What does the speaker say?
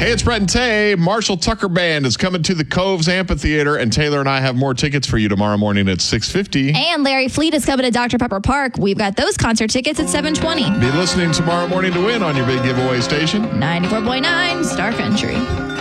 Hey, it's Brett and Tay. Marshall Tucker Band is coming to the Coves Amphitheater, and Taylor and I have more tickets for you tomorrow morning at 6:50. And Larry Fleet is coming to Dr. Pepper Park. We've got those concert tickets at 7:20. Be listening tomorrow morning to win on your big giveaway station. 94.9 Star Country.